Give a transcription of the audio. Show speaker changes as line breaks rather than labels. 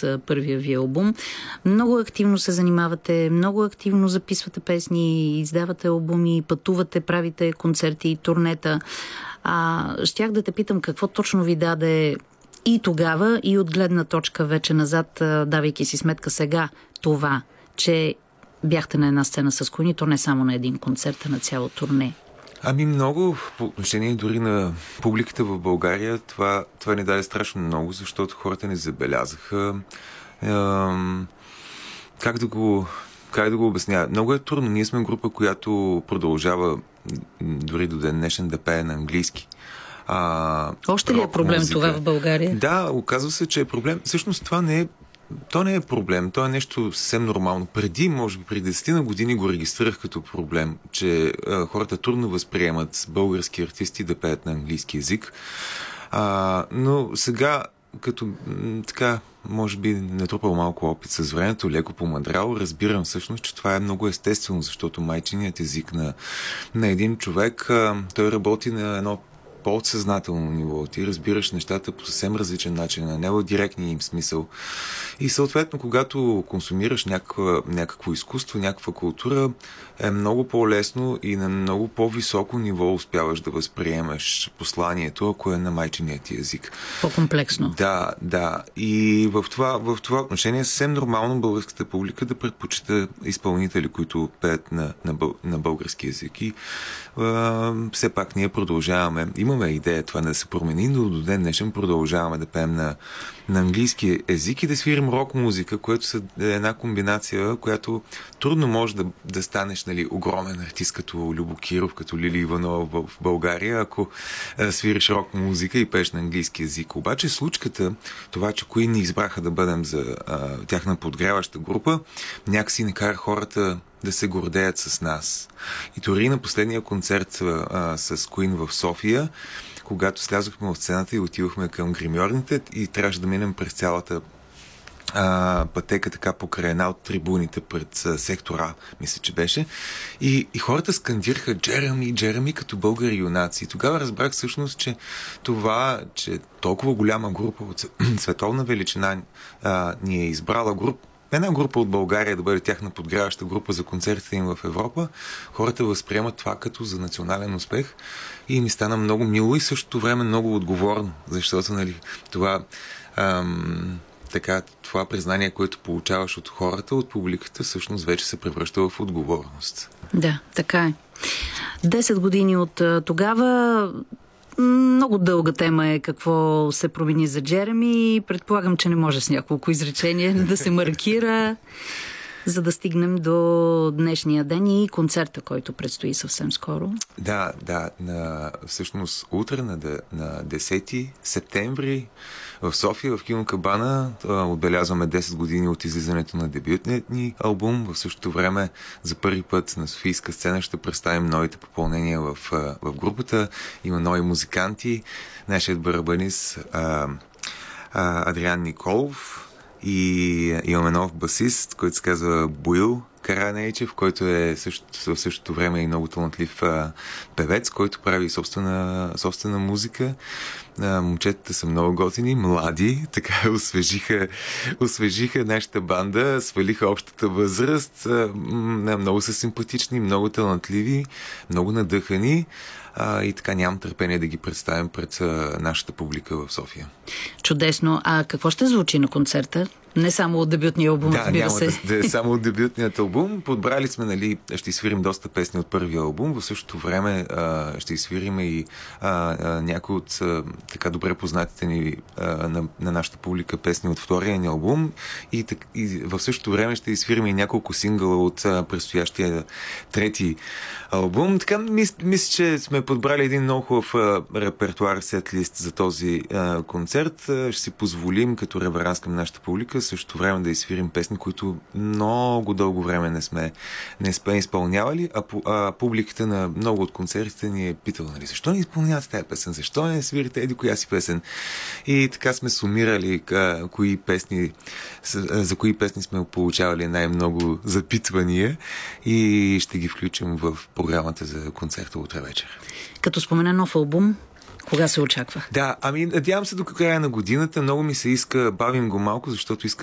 първия ви албум. Много активно се занимавате, много активно записвате песни, издавате албуми, пътувате, правите концерти и турнета. Щях да те питам какво точно ви даде и тогава, и от гледна точка вече назад, давайки си сметка сега това, че бяхте на една сцена с Queen, то не само на един концерт, а на цяло турне.
Много по отношение дори на публиката в България, това ни даде страшно много, защото хората ни забелязаха. Как да го обясня? Много е трудно. Ние сме група, която продължава дори до ден днешен да пее на английски.
Още ли е проблем
музика.
Това в България?
Да, оказва се, че е проблем. Всъщност това не е проблем, то е нещо съвсем нормално. Може би преди 10 години го регистрирах като проблем, че хората трудно възприемат български артисти да пеят на английски език. Но сега, като така, може би натрупал малко опит с времето, леко помъдрал, разбирам всъщност, че това е много естествено, защото майчиният език на един човек, той работи на едно по-отсъзнателно ниво. Ти разбираш нещата по съвсем различен начин, не в директния им смисъл. И съответно, когато консумираш някакво изкуство, някаква култура, е много по-лесно и на много по-високо ниво успяваш да възприемеш посланието, ако е на майчиния ти език.
По-комплексно.
Да. И в това отношение е съвсем нормално българската публика да предпочита изпълнители, които пеят на български език. И все пак ние продължаваме. Имаме идея това да се промени, но до ден днешен продължаваме да пеем на английски език и да свирим рок музика, което е една комбинация, която трудно може да станеш огромен артист като Любо Киров, като Лили Иванова в България, ако свириш рок музика и пееш на английски език. Обаче случката, това, че Queen ни избраха да бъдем за тяхна подгряваща група, някакси не кара хората да се гордеят с нас. И дори на последния концерт с Queen в София, когато слязохме от сцената и отидохме към гримьорните и трябваше да минем през цялата пътека така покрай една от трибуните пред сектора, мисля, че беше. И хората скандираха Джереми като българи юнаци. И тогава разбрах всъщност, че това, че толкова голяма група от световна величина ни е избрала една група от България да бъде тяхна подгряваща група за концертите им в Европа, хората възприемат това като за национален успех и ми стана много мило и в същото време много отговорно, защото това признание, което получаваш от хората, от публиката, всъщност вече се превръща в отговорност.
Да, така е. 10 години от тогава. Много дълга тема е какво се промени за Джереми. Предполагам, че не може с няколко изречения да се маркира, за да стигнем до днешния ден и концерта, който предстои съвсем скоро.
Да. Всъщност утре на 10 септември в София, в Кино Кабана, отбелязваме 10 години от излизането на дебютният ни албум. В същото време за първи път на софийска сцена ще представим новите попълнения в групата. Има нови музиканти. Нашият барабанист Адриан Николов и имаме нов басист, който се казва Боил Каранейчев, който е в същото време и много талантлив певец, който прави собствена музика. Момчетата са много готини, млади, така освежиха нашата банда, свалиха общата възраст, много са симпатични, много талантливи, много надъхани. И така нямам търпение да ги представим пред нашата публика в София.
Чудесно. А какво ще звучи на концерта? Не само от дебютния албум,
разбира се. Да, да е само от дебютният албум. Подбрали сме, ще изсвирим доста песни от първия албум. В същото време ще изсвирим и някои от така добре познатите ни на нашата публика песни от втория ни албум. И в същото време ще изсвирим и няколко сингъла от предстоящия трети албум. Така мисля, че сме подбрали един много хубав репертуар, сет-лист за този концерт. Ще си позволим като реверанс към нашата публика същото време да изсвирим песни, които много дълго време не сме изпълнявали, а публиката на много от концертите ни е питала, защо не изпълнявате тази песен, защо не свирите еди коя си песен. И така сме сумирали за кои песни сме получавали най-много запитвания и ще ги включим в програмата за концерта утре вечер.
Като спомена нов албум, кога се очаква?
Да, надявам се до края на годината. Много ми се иска, бавим го малко, защото искам